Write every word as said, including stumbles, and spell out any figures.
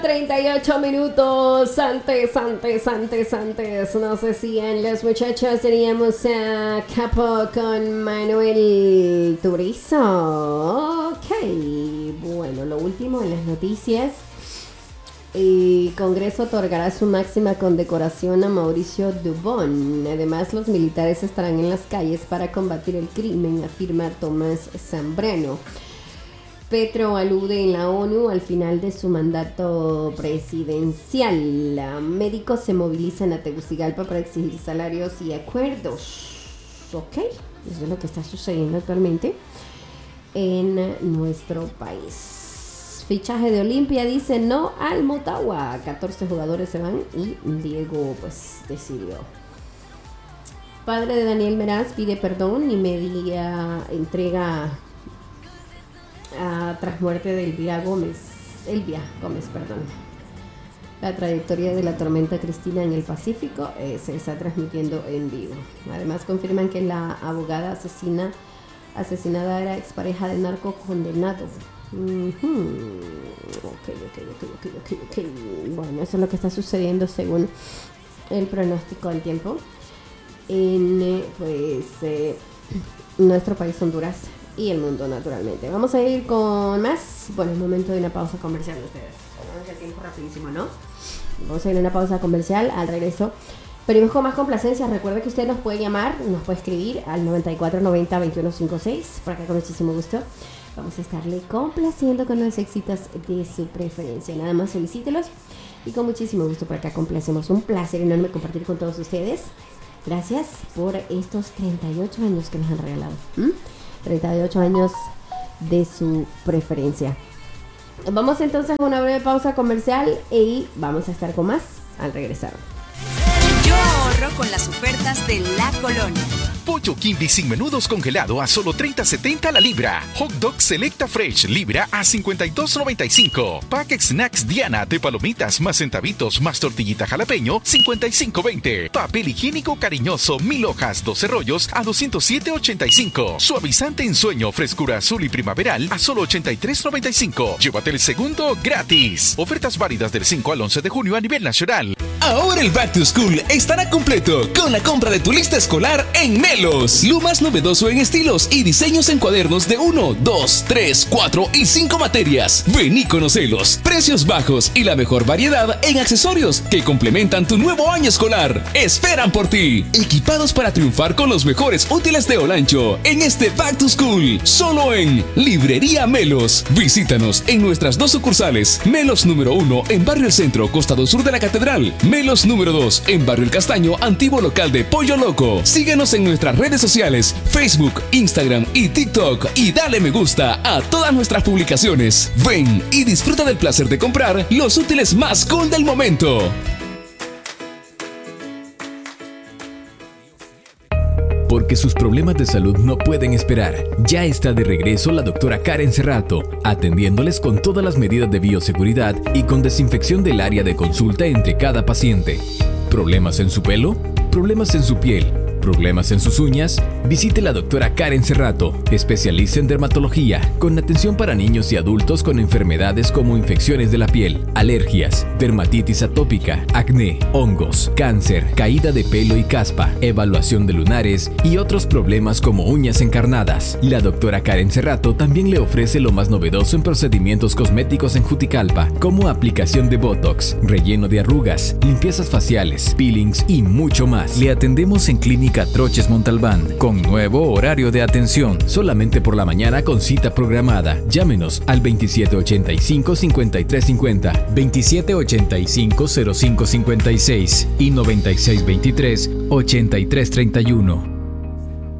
treinta y ocho minutos antes, antes, antes, antes. No sé si en los muchachos teníamos a Capo con Manuel Turizo. Ok, bueno, lo último en las noticias. El Congreso otorgará su máxima condecoración a Mauricio Dubón. Además, los militares estarán en las calles para combatir el crimen, afirma Tomás Zambrano. Petro alude en la ONU al final de su mandato presidencial. Médicos se movilizan a Tegucigalpa para exigir salarios y acuerdos. Ok, eso es lo que está sucediendo actualmente en nuestro país. Fichaje de Olimpia dice no al Motagua. catorce jugadores se van y Diego pues decidió. Padre de Daniel Meraz pide perdón y media entrega a, tras muerte de Elvira Gómez. Elvia Gómez, perdón. La trayectoria de la tormenta Cristina en el Pacífico eh, se está transmitiendo en vivo. Además confirman que la abogada asesina asesinada era expareja de narco condenado. Uh-huh. Okay, okay, okay, okay, okay, okay. Bueno, eso es lo que está sucediendo según el pronóstico del tiempo en eh, pues eh, nuestro país Honduras y el mundo naturalmente. Vamos a ir con más. Bueno, es momento de una pausa comercial ustedes. Vamos a tiempo rapidísimo, ¿no? Vamos a ir a una pausa comercial. Al regreso venimos con más complacencias. Recuerda que usted nos puede llamar, nos puede escribir al noventa y cuatro noventa veintiuno cincuenta y seis. Por acá con muchísimo gusto vamos a estarle complaciendo con los éxitos de su preferencia. Nada más solicítelos y con muchísimo gusto por acá complacemos. Un placer enorme compartir con todos ustedes. Gracias por estos treinta y ocho años que nos han regalado. ¿Mm? treinta y ocho años de su preferencia. Vamos entonces a una breve pausa comercial y vamos a estar con más al regresar. Yo ahorro con las ofertas de La Colonia. Pollo Kimby sin menudos congelado a solo treinta setenta la libra. Hot Dog Selecta Fresh libra a cincuenta y dos noventa y cinco. Pack Snacks Diana de palomitas más centavitos más tortillita jalapeño cincuenta y cinco veinte. Papel higiénico cariñoso mil hojas doce rollos a doscientos siete ochenta y cinco. Suavizante en sueño frescura azul y primaveral a solo ochenta y tres noventa y cinco. Llévate el segundo gratis. Ofertas válidas del cinco al once de junio a nivel nacional. Ahora el Back to School estará completo con la compra de tu lista escolar en Melos. Lo más novedoso en estilos y diseños en cuadernos de uno, dos, tres, cuatro y cinco materias. Ven y conocelos. Precios bajos y la mejor variedad en accesorios que complementan tu nuevo año escolar. Esperan por ti. Equipados para triunfar con los mejores útiles de Olancho en este Back to School. Solo en Librería Melos. Visítanos en nuestras dos sucursales. Melos número uno en Barrio El Centro, costado sur de la Catedral. Melos número dos en Barrio El Castaño, antiguo local de Pollo Loco. Síguenos en nuestras redes sociales, Facebook, Instagram y TikTok y dale me gusta a todas nuestras publicaciones. Ven y disfruta del placer de comprar los útiles más cool del momento. Porque sus problemas de salud no pueden esperar. Ya está de regreso la doctora Karen Cerrato, atendiéndoles con todas las medidas de bioseguridad y con desinfección del área de consulta entre cada paciente. ¿Problemas en su pelo? ¿Problemas en su piel? ¿Problemas en sus uñas? Visite la doctora Karen Cerrato, especialista en dermatología, con atención para niños y adultos con enfermedades como infecciones de la piel, alergias, dermatitis atópica, acné, hongos, cáncer, caída de pelo y caspa, evaluación de lunares y otros problemas como uñas encarnadas. La doctora Karen Cerrato también le ofrece lo más novedoso en procedimientos cosméticos en Juticalpa, como aplicación de Botox, relleno de arrugas, limpiezas faciales, peelings y mucho más. Le atendemos en Clínica Troches Montalbán, con nuevo horario de atención, solamente por la mañana con cita programada. Llámenos al veintisiete ochenta y cinco cincuenta y tres cincuenta, veintisiete ochenta y cinco cero cinco cincuenta y seis y noventa y seis veintitrés ochenta y tres treinta y uno.